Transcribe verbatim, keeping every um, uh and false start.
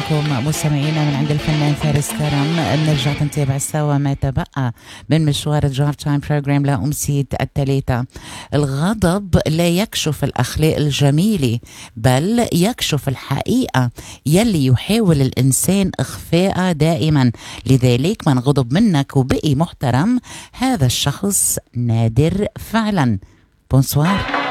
لكم مستمعينا من عند الفنان فارس كرم. نرجع نتابع سوا ما تبقى من مشوار الدرايف تايم بروجرام لأمسية الثلاثة. الغضب لا يكشف الأخلاق الجميلة بل يكشف الحقيقة يلي يحاول الإنسان إخفاءها دائما. لذلك من غضب منك وبقي محترم هذا الشخص نادر فعلا. بونسوار.